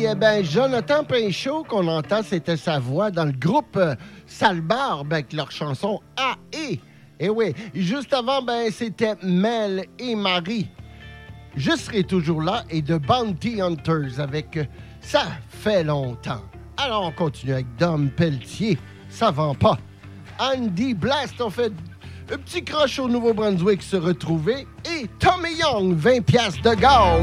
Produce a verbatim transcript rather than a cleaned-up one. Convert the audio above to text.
eh ben, Jonathan Pinchot, qu'on entend, c'était sa voix dans le groupe euh, Salbarbe avec leur chanson A et. Et oui, juste avant, ben, c'était Mel et Marie. Je serai toujours là et The Bounty Hunters avec euh, Ça fait longtemps. Alors, on continue avec Dom Pelletier. Ça vend pas. Andy Blast ont fait un petit croche au Nouveau-Brunswick se retrouver. Et Tommy Young, vingt piastres de gaz.